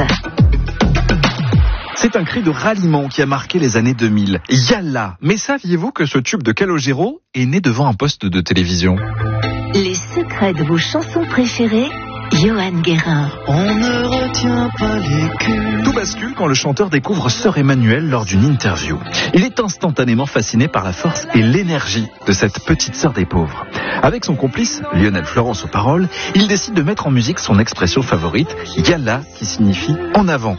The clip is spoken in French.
C'est un cri de ralliement qui a marqué les années 2000. Yalla! Mais saviez-vous que ce tube de Calogero est né devant un poste de télévision? Les secrets de vos chansons préférées, Johan Guérin. On ne retient pas les culs. Tout bascule quand le chanteur découvre Sœur Emmanuelle lors d'une interview. Il est instantanément fasciné par la force et l'énergie de cette petite sœur des pauvres. Avec son complice, Lionel Florence aux paroles, il décide de mettre en musique son expression favorite, Yalla, qui signifie en avant.